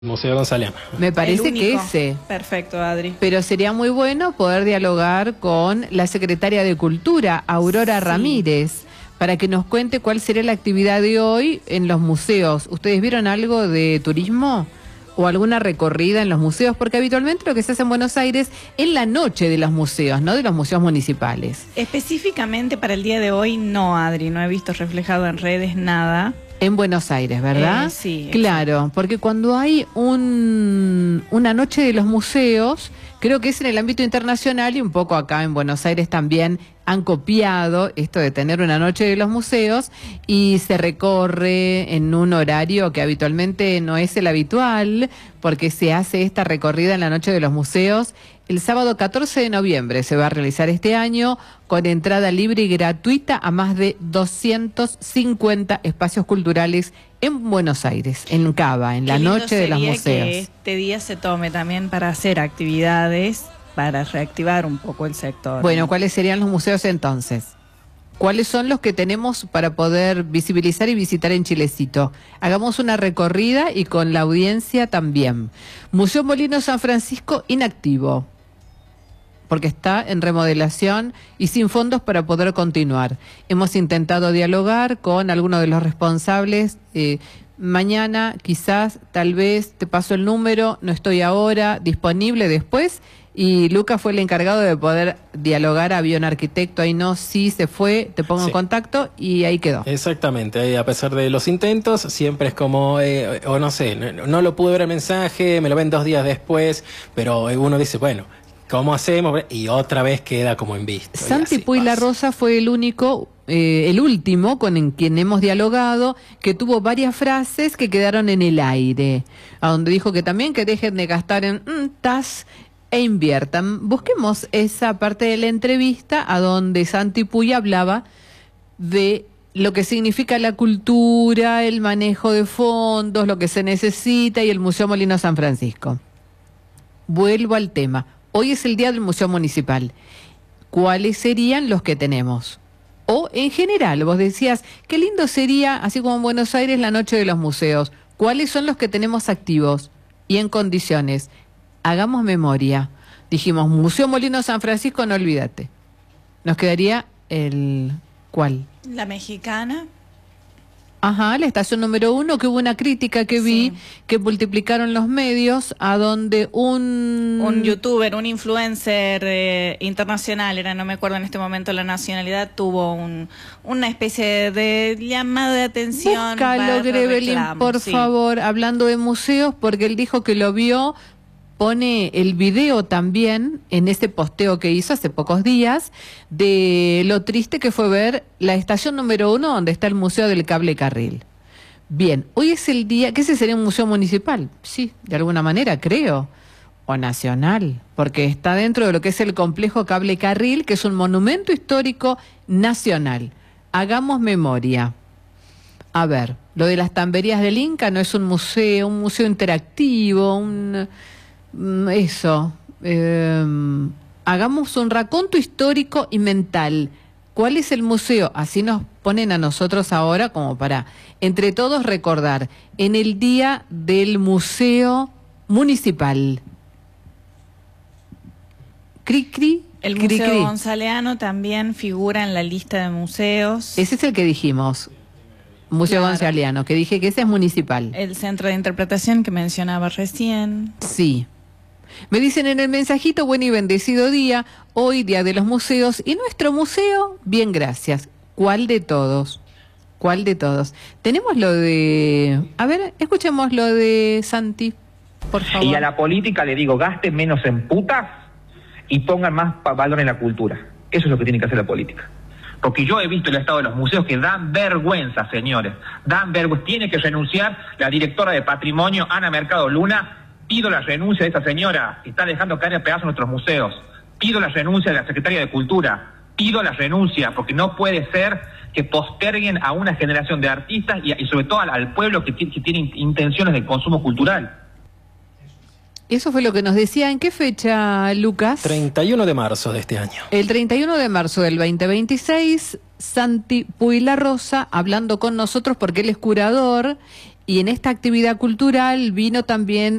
Museo Gonzaliano. Me parece que ese. Perfecto, Adri. Pero sería muy bueno poder dialogar con la secretaria de Cultura, Aurora Ramírez, para que nos cuente cuál sería la actividad de hoy en los museos. ¿Ustedes vieron algo de turismo o alguna recorrida en los museos? Porque habitualmente lo que se hace en Buenos Aires es la noche de los museos, no de los museos municipales. Específicamente para el día de hoy, no, Adri. No he visto reflejado en redes nada. En Buenos Aires, ¿verdad? Sí. Claro, porque cuando hay una noche de los museos, creo que es en el ámbito internacional y un poco acá en Buenos Aires también han copiado esto de tener una noche de los museos y se recorre en un horario que habitualmente no es el habitual, porque se hace esta recorrida en la noche de los museos. El sábado 14 de noviembre se va a realizar este año con entrada libre y gratuita a más de 250 espacios culturales en Buenos Aires, en Cava, en la noche de los museos. Que este día se tome también para hacer actividades, para reactivar un poco el sector. Bueno, ¿cuáles serían los museos entonces? ¿Cuáles son los que tenemos para poder visibilizar y visitar en Chilecito? Hagamos una recorrida y con la audiencia también. Museo Molino San Francisco inactivo, porque está en remodelación y sin fondos para poder continuar. Hemos intentado dialogar con algunos de los responsables. Mañana, quizás, tal vez, te paso el número, no estoy ahora, disponible después. Y Lucas fue el encargado de poder dialogar, había un arquitecto, ahí no, sí se fue, te pongo en contacto y ahí quedó. Exactamente, a pesar de los intentos, siempre es como, o no sé, no lo pude ver el mensaje, me lo ven 2 días después, pero uno dice, bueno, ¿cómo hacemos? Y otra vez queda como en visto. Santi Puilarrosa fue el último con quien hemos dialogado, que tuvo varias frases que quedaron en el aire, a donde dijo que también que dejen de gastar en TAS e inviertan. Busquemos esa parte de la entrevista a donde Santi Puy hablaba de lo que significa la cultura, el manejo de fondos, lo que se necesita y el Museo Molino San Francisco. Vuelvo al tema. Hoy es el día del Museo Municipal. ¿Cuáles serían los que tenemos? O en general, vos decías, qué lindo sería, así como en Buenos Aires, la noche de los museos. ¿Cuáles son los que tenemos activos y en condiciones? Hagamos memoria. Dijimos, Museo Molino San Francisco, no olvídate. Nos quedaría el... ¿Cuál? La Mexicana. Ajá, la estación número 1, que hubo una crítica que vi, que multiplicaron los medios, a donde un youtuber, un influencer internacional, no me acuerdo en este momento la nacionalidad, tuvo una especie de llamada de atención. Búscalo, Grevelin, por favor, hablando de museos, porque él dijo que lo vio. Pone el video también en ese posteo que hizo hace pocos días de lo triste que fue ver la estación número 1 donde está el Museo del Cable Carril. Bien, hoy es el día, que ese sería un museo municipal, sí, de alguna manera creo, o nacional, porque está dentro de lo que es el complejo Cable Carril, que es un monumento histórico nacional. Hagamos memoria. A ver, lo de las tamberías del Inca no es un museo interactivo, hagamos un raconto histórico y mental. ¿Cuál es el museo? Así nos ponen a nosotros ahora como para, entre todos, recordar en el día del Museo Municipal. El Museo Gonzaliano también figura en la lista de museos. Ese es el que dijimos. Museo Gonzaliano, que dije que ese es municipal. El centro de interpretación que mencionaba recién. Sí. Me dicen en el mensajito, buen y bendecido día, hoy día de los museos, y nuestro museo, bien, gracias. ¿Cuál de todos? ¿Cuál de todos? Tenemos lo de... A ver, escuchemos lo de Santi, por favor. Y a la política le digo, gasten menos en putas y pongan más valor en la cultura. Eso es lo que tiene que hacer la política. Porque yo he visto el estado de los museos que dan vergüenza, señores. Dan vergüenza. Tiene que renunciar la directora de Patrimonio, Ana Mercado Luna. Pido la renuncia de esta señora que está dejando caer a pedazos nuestros museos. Pido la renuncia de la secretaria de Cultura. Pido la renuncia porque no puede ser que posterguen a una generación de artistas y sobre todo al pueblo que tiene intenciones de consumo cultural. Eso fue lo que nos decía. ¿En qué fecha, Lucas? 31 de marzo de este año. El 31 de marzo del 2026, Santi Puilarrosa hablando con nosotros porque él es curador Y en esta actividad cultural vino también